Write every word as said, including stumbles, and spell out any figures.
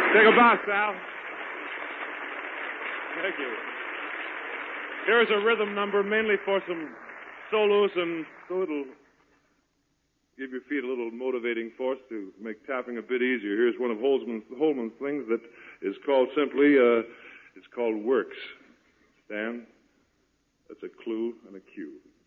Take a bow, Sal. Thank you. Here's a rhythm number mainly for some solos, and so it'll give your feet a little motivating force to make tapping a bit easier. Here's one of Holman's, Holman's things that is called simply, uh, it's called Works. Dan, that's a clue and a cue.